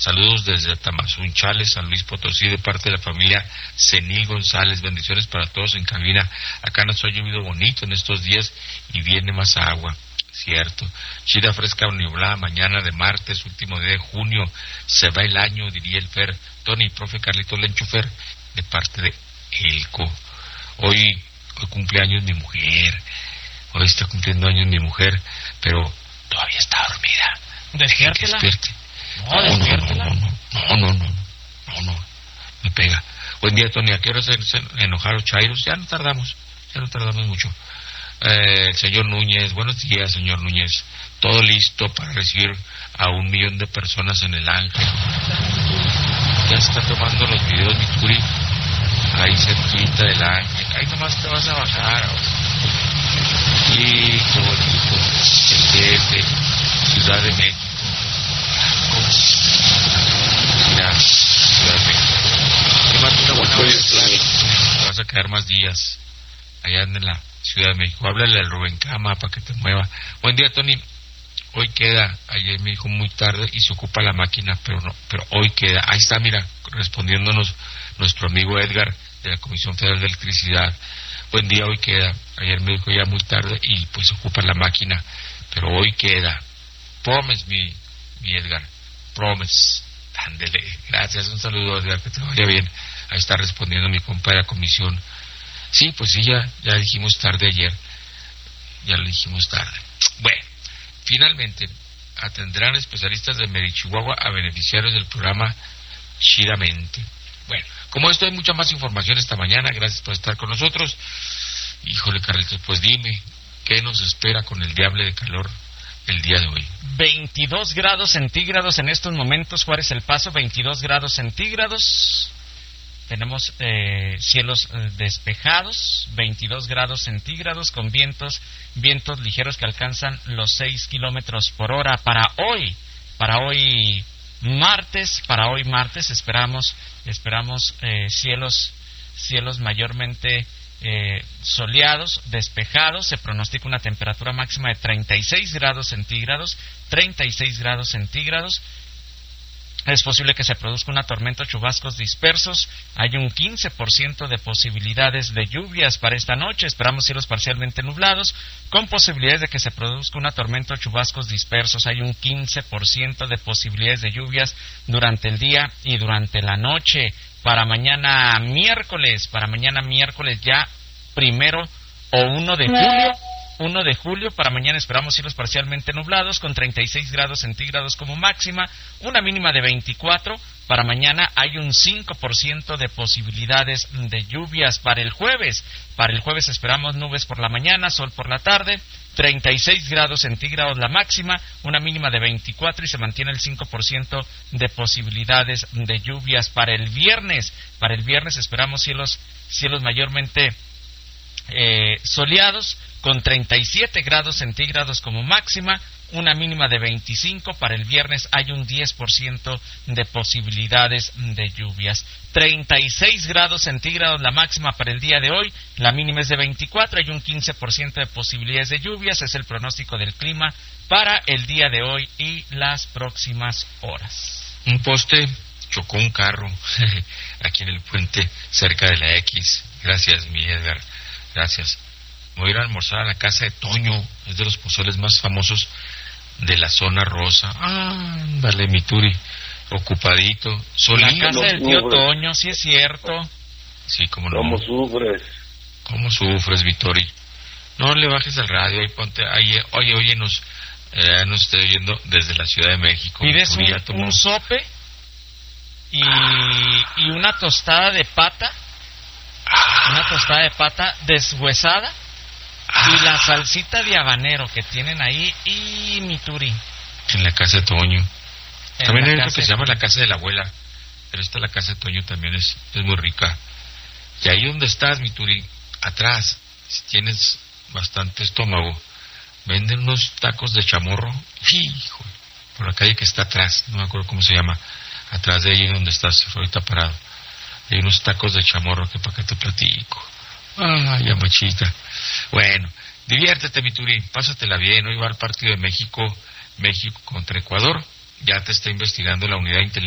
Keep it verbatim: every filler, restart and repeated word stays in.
Saludos desde Tamazunchales, San Luis Potosí, de parte de la familia Senil González. Bendiciones para todos en cabina. Acá nos ha llovido bonito en estos días y viene más agua. Cierto. Chida fresca o nublada, mañana de martes, último día de junio. Se va el año, diría el Fer. Tony, profe Carlito Lenchufer, de parte de Elco. Hoy, hoy cumpleaños mi mujer. Hoy está cumpliendo años mi mujer, pero todavía está dormida. Despiértela. Despierte. No, No, no, despiértela. no, no, no, no, no, no, no, me pega. Buen día, Tony. ¿A qué hora se, se enojaron Chairos? Ya no tardamos, ya no tardamos mucho. Eh, el señor Núñez, buenos días, señor Núñez. Todo listo para recibir a un millón de personas en el Ángel. Ya se está tomando los videos, Mituri, ahí cerquita del Ángel. Ahí nomás te vas a bajar ahora. Y qué bonito. El D F, Ciudad de México. Mira, Ciudad de México. Qué más una buena hora. Te vas a quedar más días allá en la Ciudad de México. Háblale al Rubén Cama para que te mueva. Buen día, Tony. Hoy queda, ayer me dijo muy tarde y se ocupa la máquina, pero no, pero hoy queda. Ahí está, mira, respondiéndonos nuestro amigo Edgar de la Comisión Federal de Electricidad. Buen día, hoy queda. Ayer me dijo ya muy tarde y pues se ocupa la máquina, pero hoy queda. Promise, mi, mi Edgar. Promise. Ándele. Gracias, un saludo, Edgar, que te vaya bien. Ahí está respondiendo mi compa de la comisión. Sí, pues sí, ya, ya dijimos tarde ayer. Ya lo dijimos tarde. Bueno, finalmente, atendrán especialistas de Medichihuahua a beneficiarios del programa Chidamente. Bueno, como esto hay mucha más información esta mañana, gracias por estar con nosotros. Híjole, Carlitos, pues dime, ¿qué nos espera con el diable de calor el día de hoy? veintidós grados centígrados en estos momentos, Juárez El Paso, veintidós grados centígrados. Tenemos eh, cielos eh, despejados, veintidós grados centígrados con vientos, vientos ligeros que alcanzan los seis kilómetros por hora. Para hoy, para hoy martes, para hoy martes esperamos, esperamos eh, cielos, cielos mayormente eh, soleados, despejados. Se pronostica una temperatura máxima de treinta y seis grados centígrados, treinta y seis grados centígrados. Es posible que se produzca una tormenta o chubascos dispersos. Hay un quince por ciento de posibilidades de lluvias para esta noche. Esperamos cielos parcialmente nublados, con posibilidades de que se produzca una tormenta o chubascos dispersos. Hay un quince por ciento de posibilidades de lluvias durante el día y durante la noche. Para mañana miércoles, para mañana miércoles ya primero o uno de julio. uno de julio, para mañana esperamos cielos parcialmente nublados con treinta y seis grados centígrados como máxima, una mínima de veinticuatro. Para mañana hay un cinco por ciento de posibilidades de lluvias. Para el jueves, para el jueves esperamos nubes por la mañana, sol por la tarde, treinta y seis grados centígrados la máxima, una mínima de veinticuatro y se mantiene el cinco por ciento de posibilidades de lluvias. Para el viernes, para el viernes esperamos cielos, cielos mayormente eh, soleados, con treinta y siete grados centígrados como máxima, una mínima de veinticinco. Para el viernes hay un diez por ciento de posibilidades de lluvias. treinta y seis grados centígrados la máxima para el día de hoy, la mínima es de veinticuatro, hay un quince por ciento de posibilidades de lluvias. Es el pronóstico del clima para el día de hoy y las próximas horas. Un poste chocó un carro aquí en el puente cerca de la X. Gracias, mi Edgar. Gracias. Me voy a ir a almorzar a la casa de Toño, es de los pozoles más famosos de la zona rosa. Ah, dale, mi Turi, ocupadito. La Solito. casa del tío Toño, sí es cierto. Sí, cómo no. ¿Cómo sufres? ¿Cómo sufres, Vittori? No le bajes el radio, ahí ponte, ahí, oye, oye, nos, eh, nos estoy oyendo desde la Ciudad de México. Pides Vituri, ya un, tomó- un sope y, y una tostada de pata, una tostada de pata deshuesada. Y la salsita de habanero que tienen ahí, y mi Turi. En la casa de Toño. En También la hay casa otro que de se llama Toño. la casa de la abuela, pero esta la casa de Toño también es, es muy rica. Y ahí donde estás, mi Turi, atrás, si tienes bastante estómago, venden unos tacos de chamorro, hijo, por la calle que está atrás, no me acuerdo cómo se llama, atrás de ahí donde estás ahorita parado. Hay unos tacos de chamorro que para qué te platico. Ay, ya machita. Bueno, diviértete, mi Turi, pásatela bien. Hoy va el partido de México, México contra Ecuador. Ya te está investigando la unidad de inteligencia